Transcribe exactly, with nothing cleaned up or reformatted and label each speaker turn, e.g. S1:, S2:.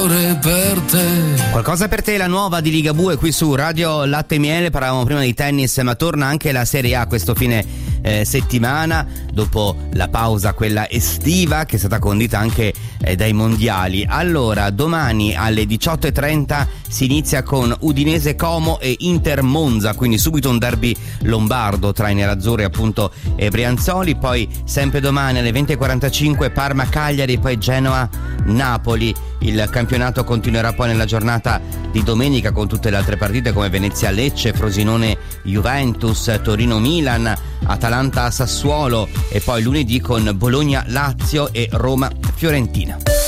S1: Per te.
S2: Qualcosa per te, la nuova di Ligabue qui su Radio Latte e Miele. Parlavamo prima di tennis, ma torna anche la Serie A questo fine eh, settimana, dopo la pausa quella estiva che è stata condita anche eh, dai mondiali. Allora, domani alle diciotto e trenta si inizia con Udinese Como e Inter Monza, quindi subito un derby lombardo tra i nerazzurri appunto e Brianzoli. Poi sempre domani alle venti e quarantacinque Parma Cagliari, poi Genoa Napoli. Il campionato continuerà poi nella giornata di domenica con tutte le altre partite come Venezia Lecce, Frosinone Juventus, Torino Milan, Atalanta Sassuolo e poi lunedì con Bologna Lazio e Roma Fiorentina.